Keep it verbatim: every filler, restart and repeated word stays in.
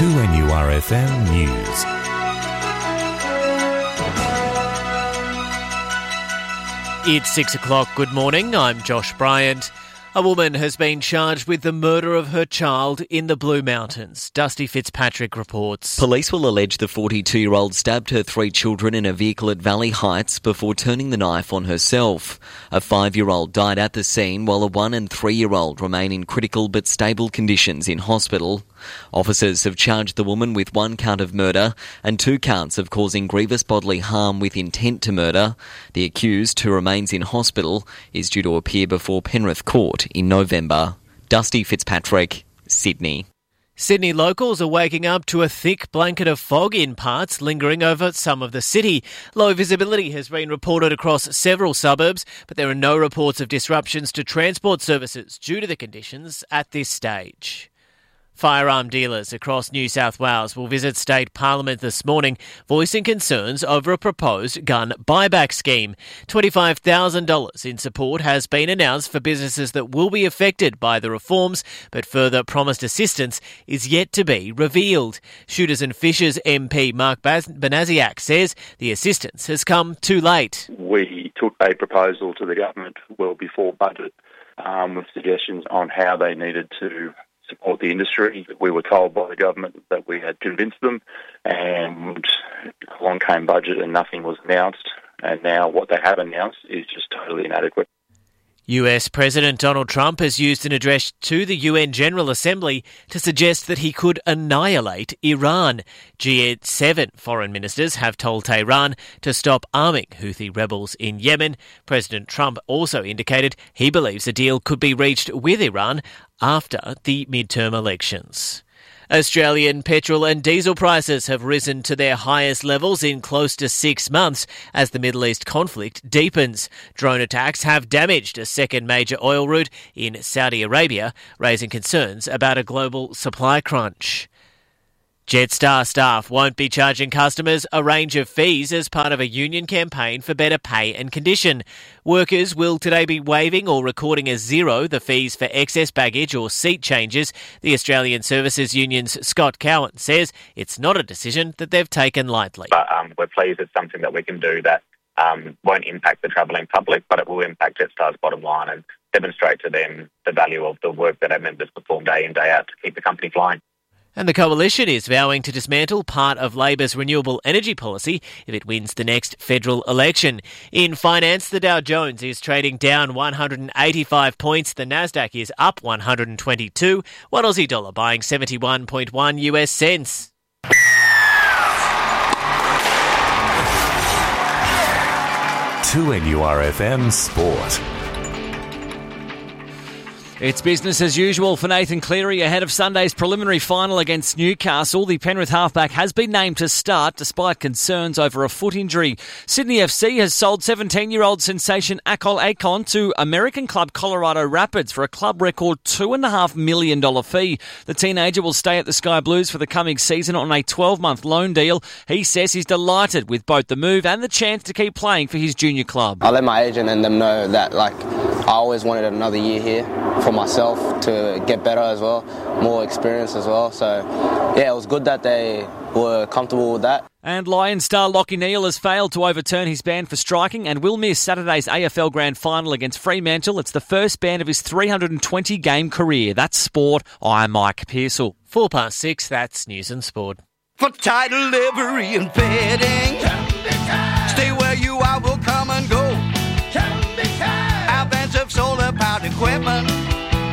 two N U R F M News. It's six o'clock. Good morning. I'm Josh Bryant. A woman has been charged with the murder of her child in the Blue Mountains. Dusty Fitzpatrick reports. Police will allege the forty-two-year-old stabbed her three children in a vehicle at Valley Heights before turning the knife on herself. A five-year-old died at the scene while a one- and three-year-old remain in critical but stable conditions in hospital. Officers have charged the woman with one count of murder and two counts of causing grievous bodily harm with intent to murder. The accused, who remains in hospital, is due to appear before Penrith Court in November. Dusty Fitzpatrick, Sydney. Sydney locals are waking up to a thick blanket of fog in parts lingering over some of the city. Low visibility has been reported across several suburbs, but there are no reports of disruptions to transport services due to the conditions at this stage. Firearm dealers across New South Wales will visit State Parliament this morning, voicing concerns over a proposed gun buyback scheme. twenty-five thousand dollars in support has been announced for businesses that will be affected by the reforms, but further promised assistance is yet to be revealed. Shooters and Fishers M P Mark Banasiak says the assistance has come too late. We took a proposal to the government well before budget um, with suggestions on how they needed to support the industry. We were told by the government that we had convinced them, and along came budget and nothing was announced, and now what they have announced is just totally inadequate. U S President Donald Trump has used an address to the U N General Assembly to suggest that he could annihilate Iran. G seven foreign ministers have told Tehran to stop arming Houthi rebels in Yemen. President Trump also indicated he believes a deal could be reached with Iran after the midterm elections. Australian petrol and diesel prices have risen to their highest levels in close to six months as the Middle East conflict deepens. Drone attacks have damaged a second major oil route in Saudi Arabia, raising concerns about a global supply crunch. Jetstar staff won't be charging customers a range of fees as part of a union campaign for better pay and condition. Workers will today be waiving or recording as zero the fees for excess baggage or seat changes. The Australian Services Union's Scott Cowan says it's not a decision that they've taken lightly. But um, we're pleased it's something that we can do that um, won't impact the travelling public, but it will impact Jetstar's bottom line and demonstrate to them the value of the work that our members perform day in, day out to keep the company flying. And the Coalition is vowing to dismantle part of Labor's renewable energy policy if it wins the next federal election. In finance, the Dow Jones is trading down one hundred eighty-five points. The Nasdaq is up one hundred twenty-two. One Aussie dollar buying seventy-one point one U S cents. two N U R F M Sport. It's business as usual for Nathan Cleary ahead of Sunday's preliminary final against Newcastle. The Penrith halfback has been named to start despite concerns over a foot injury. Sydney F C has sold seventeen-year-old sensation Akol Akon to American club Colorado Rapids for a club record two point five million dollars fee. The teenager will stay at the Sky Blues for the coming season on a twelve-month loan deal. He says he's delighted with both the move and the chance to keep playing for his junior club. I let my agent and them know that like I always wanted another year here for myself to get better as well, more experience as well. So, yeah, it was good that they were comfortable with that. And Lions star Lachie Neale has failed to overturn his ban for striking and will miss Saturday's A F L Grand Final against Fremantle. It's the first ban of his three hundred twenty game career. That's sport. I'm Mike Pearsall. Four past six, that's News and Sport. For title, livery and fitting, stay where you are, we'll come and go. Advance of solar powered equipment,